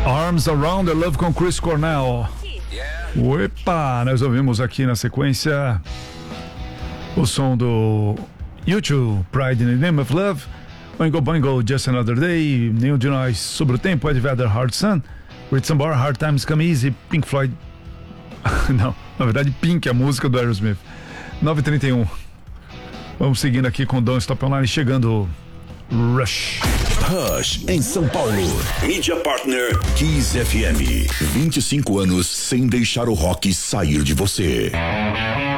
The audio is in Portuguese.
Arms Around the Love com Chris Cornell. Opa, nós ouvimos aqui na sequência o som do U2, Pride in the Name of Love, Oingo Boingo, Just Another Day, Nenhum de Nós Sobre o Tempo, Ed Vedder, Hard Sun, Ritson Bar, Hard Times Come Easy, Pink Floyd. Não, na verdade Pink é a música do Aerosmith. 9h31. Vamos seguindo aqui com Don't Stop Online, chegando Rush. Rush em São Paulo. Mídia Partner Kiss FM. 25 anos sem deixar o rock sair de você.